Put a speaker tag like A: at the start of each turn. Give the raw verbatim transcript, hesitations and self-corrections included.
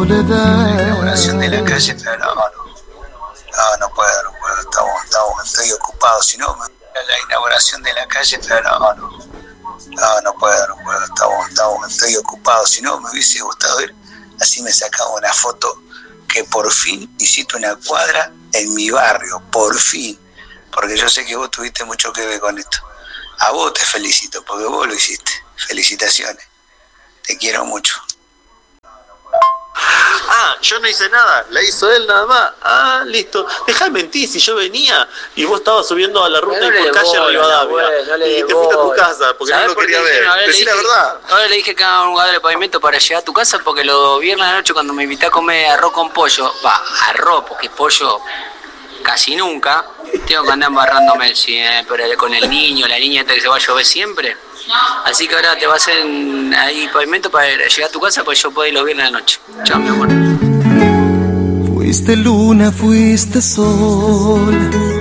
A: soledad.
B: La inauguración de la calle, pero no, no, no, no puedo, no puedo, estamos, estamos, estoy ocupado, si no, la inauguración de la calle, pero no, no, no, no puedo, no puedo, estamos, estamos, estoy ocupado, si no, me hubiese gustado ir, así me sacaba una foto que por fin hiciste una cuadra en mi barrio, por fin, porque yo sé que vos tuviste mucho que ver con esto. A vos te felicito, porque vos lo hiciste. Felicitaciones. Te quiero mucho.
C: Ah, yo no hice nada, la hizo él nada más. Ah, listo. Dejá de mentir, si yo venía y vos estabas subiendo a la ruta y por calle Rivadavia y te fuiste a tu casa porque no lo quería ver. Decí la verdad.
D: Ahora le dije que haga un lugar de pavimento para llegar a tu casa porque los viernes a la noche cuando me invité a comer arroz con pollo, va, arroz, porque pollo casi nunca, tengo que andar embarrándome siempre con el niño, la niña esta que se va a llover siempre. Así que ahora te vas a hacer ahí pavimento para llegar a tu casa porque yo puedo ir los viernes a la noche. Chao, mi amor.
A: Fuiste luna, fuiste sol,